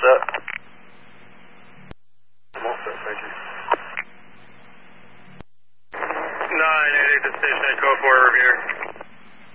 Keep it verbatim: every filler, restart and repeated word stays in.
set. I'm all set, thank you. nine eight eight to station eight, code four, review.